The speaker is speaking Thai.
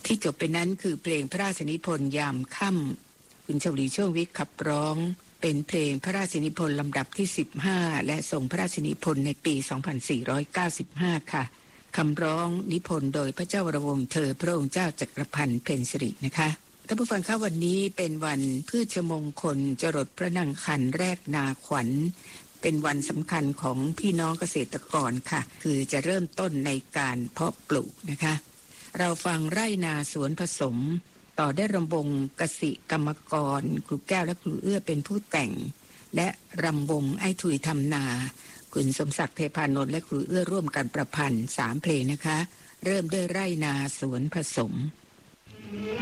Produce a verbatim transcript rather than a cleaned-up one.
ที่จบไปนั้นคือเพลงพระราชนิพนธ์ยามค่ำคุณชวลีช่วงวิทย์ขับร้องเป็นเพลงพระราชนิพนธ์ลำดับที่สิบห้าและทรงพระราชนิพนธ์ในปีสองพันสี่ร้อยเก้าสิบห้าค่ะคำร้องนิพนธ์โดยพระเจ้าวรวงศ์เธอพระองค์เจ้าจักรพันธ์เพ็ญสิรินะคะท่านผู้ฟังคะวันนี้เป็นวันพืชมงคลจรดพระนางคันแรกนาขวัญเป็นวันสำคัญของพี่น้องเกษตรกรค่ะคือจะเริ่มต้นในการเพาะปลูกนะคะเราฟังไร่นาสวนผสมต่อได้รำวงกสิกรรมกรครูแก้วและครูเอื้อเป็นผู้แต่งและรำวงไอ้ถุยทำนาคุณสมศักดิ์เทพานนท์และครูเอื้อร่วมกันประพันธ์สามเพลงนะคะเริ่มด้วยไร่นาสวนผสม